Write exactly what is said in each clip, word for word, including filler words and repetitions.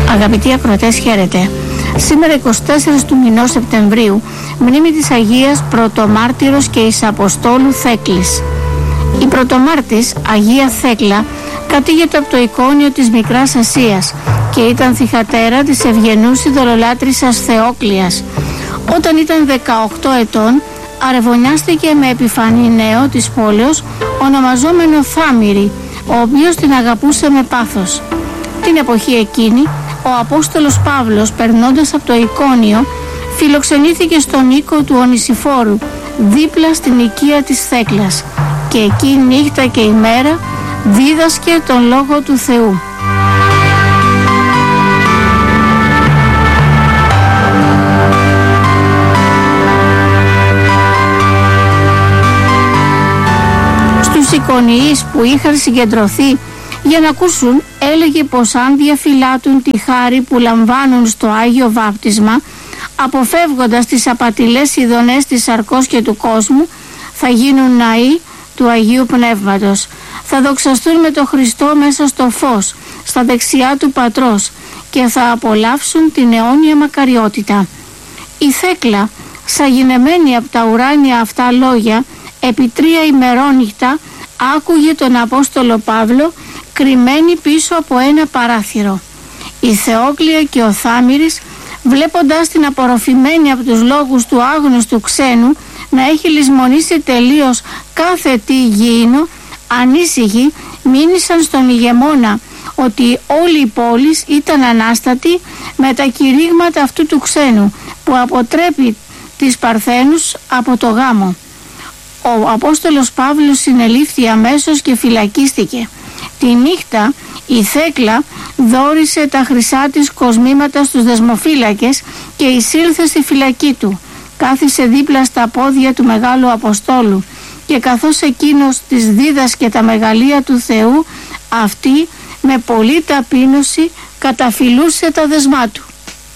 Αγαπητοί ακροατές, χαίρετε. Σήμερα εικοστή τέταρτη του μηνός Σεπτεμβρίου, μνήμη της Αγίας Πρωτομάρτυρος και Εισαποστόλου Θέκλης. Η Πρωτομάρτης, Αγία Θέκλα, κατήγεται από το εικόνιο της Μικράς Ασίας και ήταν θυγατέρα της ευγενούς ειδωλολάτρισσας Θεόκλειας. Όταν ήταν δεκαοκτώ ετών, αρεβωνιάστηκε με επιφανή νέο της πόλεως, ονομαζόμενο Θάμηρη, ο οποίος την αγαπούσε με πάθος. Την εποχή εκείνη, ο Απόστολος Παύλος, περνώντας από το εικόνιο, φιλοξενήθηκε στον οίκο του Ονησιφόρου, δίπλα στην οικία της Θέκλας, και εκεί νύχτα και ημέρα δίδασκε τον Λόγο του Θεού. Στους εικονιείς που είχαν συγκεντρωθεί για να ακούσουν, έλεγε πως αν διαφυλάτουν τη χάρη που λαμβάνουν στο Άγιο Βάπτισμα, αποφεύγοντας τις απατηλές ειδονές της σαρκός και του κόσμου, θα γίνουν ναοί του Αγίου Πνεύματος. Θα δοξαστούν με το Χριστό μέσα στο φως, στα δεξιά του Πατρός, και θα απολαύσουν την αιώνια μακαριότητα. Η Θέκλα, σαγηνεμένη από τα ουράνια αυτά λόγια, επί τρία ημερόνυχτα άκουγε τον Απόστολο Παύλο κρυμμένη πίσω από ένα παράθυρο. Η Θεόκλεια και ο Θάμηρης, βλέποντας την απορροφημένη από τους λόγους του άγνωστου ξένου να έχει λησμονήσει τελείως κάθε τι υγιεινό, ανήσυχοι μήνυσαν στον ηγεμόνα ότι όλη η πόλη ήταν ανάστατη με τα κηρύγματα αυτού του ξένου που αποτρέπει τις Παρθένους από το γάμο. Ο Απόστολος Παύλος συνελήφθη αμέσως και φυλακίστηκε. Τη νύχτα η Θέκλα δώρισε τα χρυσά της κοσμήματα στους δεσμοφύλακες και εισήλθε στη φυλακή του. Κάθισε δίπλα στα πόδια του Μεγάλου Αποστόλου και καθώς εκείνος της δίδασκε τα μεγαλεία του Θεού, αυτή με πολλή ταπείνωση καταφυλούσε τα δεσμά του.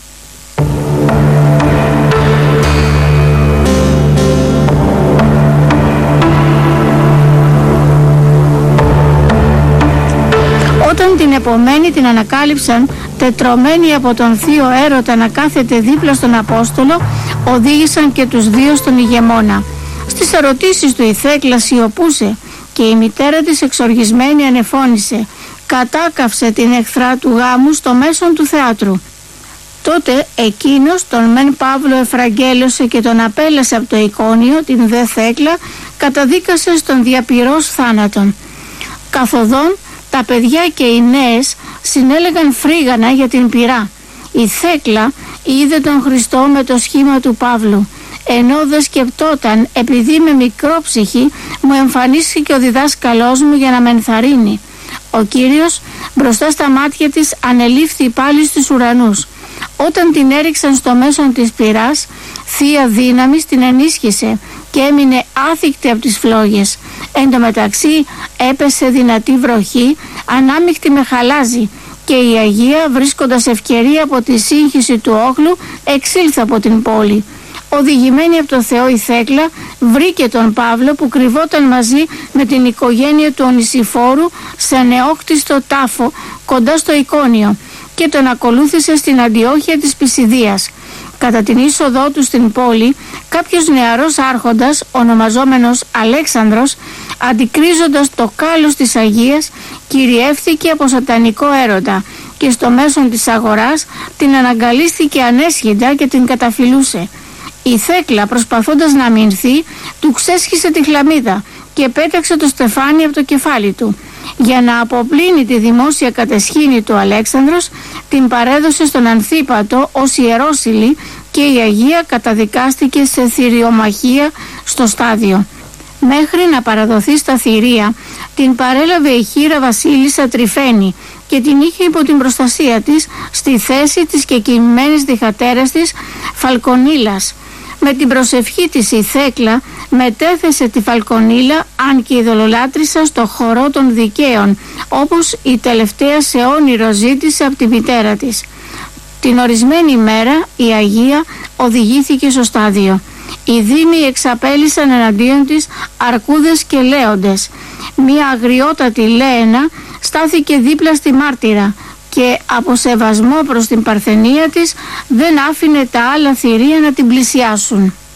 Όταν την επομένη την ανακάλυψαν τετρωμένη από τον θείο έρωτα να κάθεται δίπλα στον Απόστολο, οδήγησαν και τους δύο στον ηγεμόνα. Στις ερωτήσεις του η Θέκλα σιωπούσε και η μητέρα της εξοργισμένη ανεφώνησε. Κατάκαυσε την εχθρά του γάμου στο μέσον του θεάτρου. Τότε εκείνος τον μεν Παύλο εφραγγέλωσε και τον απέλασε από το εικόνιο, την δε Θέκλα καταδίκασε στον διαπυρός θάνατον. Καθοδόν τα παιδιά και οι νέες συνέλεγαν φρίγανα για την πυρά. Η Θέκλα είδε τον Χριστό με το σχήμα του Παύλου, ενώ δεν σκεπτόταν, επειδή με μικρόψυχη μου εμφανίστηκε ο διδάσκαλός μου για να με ενθαρρύνει. Ο Κύριος μπροστά στα μάτια της ανελήφθη πάλι στους ουρανούς. Όταν την έριξαν στο μέσον της πυράς, θεία δύναμης την ενίσχυσε και έμεινε άθικτη από τις φλόγες. Εν τω μεταξύ έπεσε δυνατή βροχή, ανάμειχτη με χαλάζι, και η Αγία, βρίσκοντας ευκαιρία από τη σύγχυση του όχλου, εξήλθε από την πόλη. Οδηγημένη από το Θεό η Θέκλα βρήκε τον Παύλο που κρυβόταν μαζί με την οικογένεια του Ονησιφόρου σε νεόκτιστο τάφο κοντά στο εικόνιο και τον ακολούθησε στην Αντιόχεια της Πισιδίας. Κατά την είσοδό του στην πόλη, κάποιος νεαρός άρχοντας, ονομαζόμενος Αλέξανδρος, αντικρίζοντας το κάλος της Αγίας, κυριεύθηκε από σατανικό έρωτα και στο μέσον της αγοράς την αναγκαλίστηκε ανέσχυντα και την καταφυλούσε. Η Θέκλα, προσπαθώντας να αμυνθεί, του ξέσχισε τη χλαμίδα και πέταξε το στεφάνι από το κεφάλι του. Για να αποπλύνει τη δημόσια κατεσχήνη του Αλέξανδρος, την παρέδωσε στον Ανθίπατο ως ιερόσυλη και η Αγία καταδικάστηκε σε θηριομαχία στο στάδιο. Μέχρι να παραδοθεί στα θηρία, την παρέλαβε η χήρα βασίλισσα Τριφένη και την είχε υπό την προστασία της στη θέση της κεκοιμημένης διχατέρας της Φαλκονίλας. Με την προσευχή της η Θέκλα μετέθεσε τη Φαλκονίλα, αν και ειδωλολάτρησα, στο χορό των δικαίων, όπως η τελευταία σε όνειρο ζήτησε από τη μητέρα της. Την ορισμένη μέρα η Αγία οδηγήθηκε στο στάδιο. Οι δήμοι εξαπέλυσαν εναντίον της αρκούδες και λέοντες. Μία αγριότατη λέαινα στάθηκε δίπλα στη μάρτυρα, και από σεβασμό προς την παρθενία της δεν άφηνε τα άλλα θηρία να την πλησιάσουν.